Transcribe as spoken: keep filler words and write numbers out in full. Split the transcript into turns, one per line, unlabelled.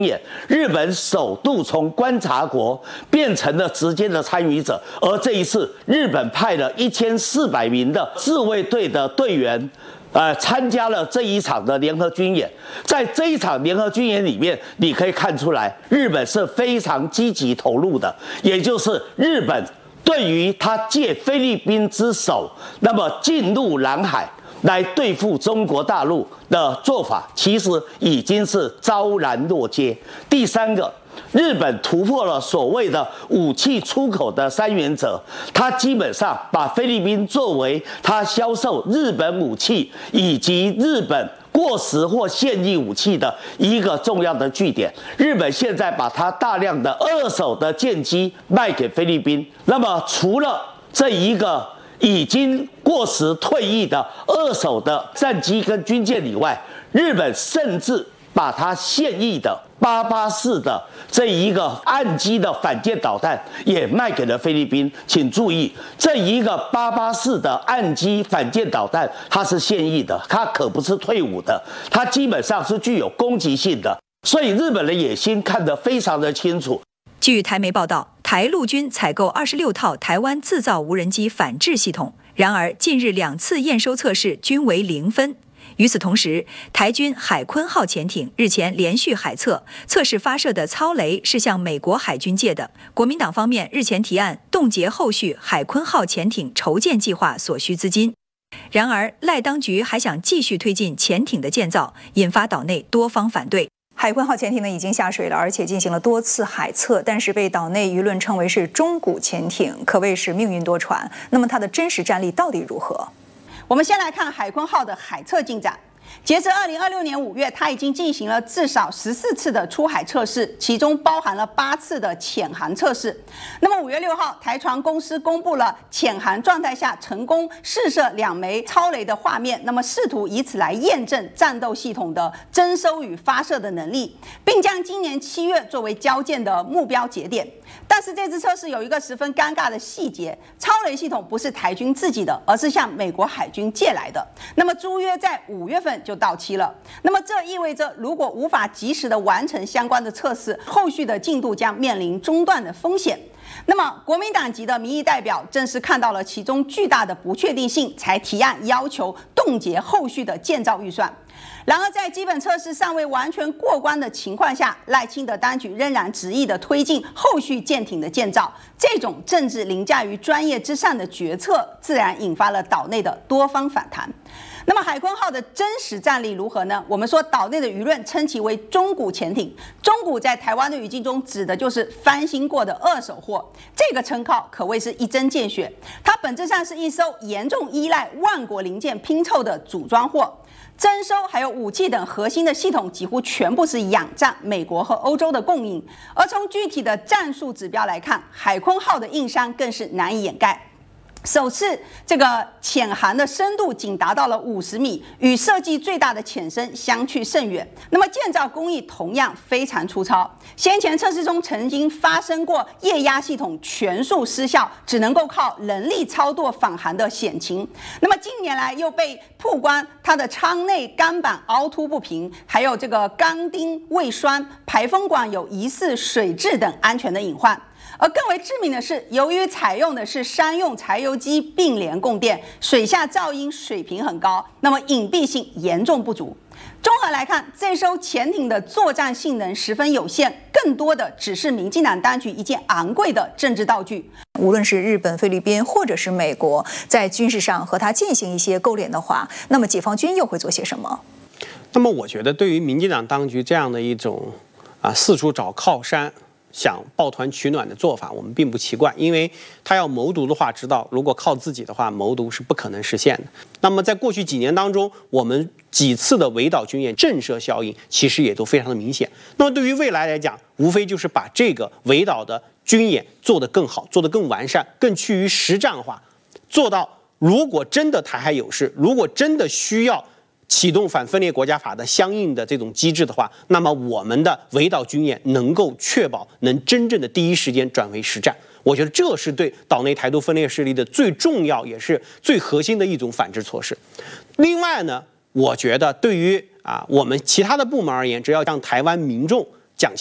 日本首度从观察国变成了直接的参与者，而这一次，日本派了一千四百名的自卫队的队员。呃，参加了这一场的联合军演，在这一场联合军演里面，你可以看出来，日本是非常积极投入的，也就是日本对于他借菲律宾之手，那么进入南海来对付中国大陆的做法，其实已经是昭然若揭。第三个。日本突破了所谓的武器出口的三原则，它基本上把菲律宾作为它销售日本武器以及日本过时或现役武器的一个重要的据点。日本现在把它大量的二手的舰机卖给菲律宾，那么除了这一个已经过时退役的二手的战机跟军舰以外，日本甚至把它现役的八八四的这一个岸基的反舰导弹也卖给了菲律宾。请注意，这一个八八四的岸基反舰导弹，它是现役的，它可不是退伍的，它基本上是具有攻击性的。所以日本的野心看得非常的清楚。
据台媒报道，台陆军采购二十六套台湾自造无人机反制系统，然而近日两次验收测试均为零分。与此同时，台军海鲲号潜艇日前连续海测，测试发射的操雷是向美国海军借的。国民党方面日前提案冻结后续海鲲号潜艇筹建计划所需资金。然而，赖当局还想继续推进潜艇的建造，引发岛内多方反对。海鲲号潜艇呢已经下水了，而且进行了多次海测，但是被岛内舆论称为是中古潜艇，可谓是命运多舛。那么它的真实战力到底如何？
我们先来看海鲲号的海测进展。截至二零二六年五月，它已经进行了至少十四次的出海测试，其中包含了八次的潜航测试。那么五月六号，台船公司公布了潜航状态下成功试射两枚超雷的画面，那么试图以此来验证战斗系统的征收与发射的能力，并将今年七月作为交舰的目标节点。但是这次测试有一个十分尴尬的细节，超雷系统不是台军自己的，而是向美国海军借来的。那么租约在五月份就到期了。那么这意味着，如果无法及时的完成相关的测试，后续的进度将面临中断的风险。那么国民党籍的民意代表正是看到了其中巨大的不确定性，才提案要求冻结后续的建造预算。然而，在基本测试尚未完全过关的情况下，赖清德当局仍然执意的推进后续舰艇的建造，这种政治凌驾于专业之上的决策，自然引发了岛内的多方反弹。那么海鲲号的真实战力如何呢？我们说岛内的舆论称其为中古潜艇，中古在台湾的语境中指的就是翻新过的二手货，这个称号可谓是一针见血。它本质上是一艘严重依赖万国零件拼凑的组装货。征收还有武器等核心的系统几乎全部是仰仗美国和欧洲的供应，而从具体的战术指标来看，海鲲号的硬伤更是难以掩盖。首次，这个潜航的深度仅达到了五十米，与设计最大的潜深相去甚远。那么建造工艺同样非常粗糙。先前测试中曾经发生过液压系统全数失效，只能够靠人力操作返航的险情。那么近年来又被曝光它的舱内钢板凹凸不平，还有这个钢钉未栓、排风管有疑似水质等安全的隐患。而更为致命的是，由于采用的是商用柴油机并联供电，水下噪音水平很高，那么隐蔽性严重不足。综合来看，这艘潜艇的作战性能十分有限，更多的只是民进党当局一件昂贵的政治道具。
无论是日本、菲律宾或者是美国，在军事上和它进行一些勾连的话，那么解放军又会做些什么？
那么我觉得，对于民进党当局这样的一种啊四处找靠山，想抱团取暖的做法，我们并不奇怪，因为他要谋独的话，知道如果靠自己的话，谋独是不可能实现的。那么在过去几年当中，我们几次的围岛军演震慑效应，其实也都非常的明显。那么对于未来来讲，无非就是把这个围岛的军演做得更好，做得更完善，更趋于实战化，做到如果真的台海有事，如果真的需要启动反分裂国家法的相应的这种机制的话，那么我们的围岛军演能够确保能真正的第一时间转为实战。我觉得这是对岛内台独分裂势力的最重要也是最核心的一种反制措施。另外呢，我觉得对于啊我们其他的部门而言，只要让台湾民众